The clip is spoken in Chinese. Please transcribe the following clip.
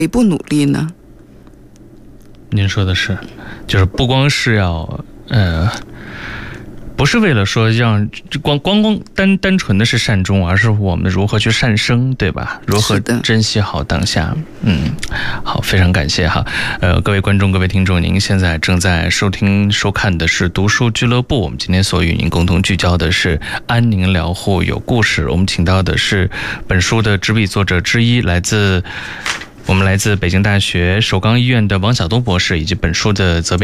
步努力呢？ 您说的是，就是不光是要不是为了说让光单纯的是善终，而是我们如何去善生，对吧？如何珍惜好当下。好，非常感谢哈。各位观众、各位听众，您现在正在收看的是读书俱乐部。我们今天所与您共同聚焦的是安宁疗护有故事。我们请到的是本书的执笔作者之一，来自北京大学首钢医院的王晓东博士，以及本书的责编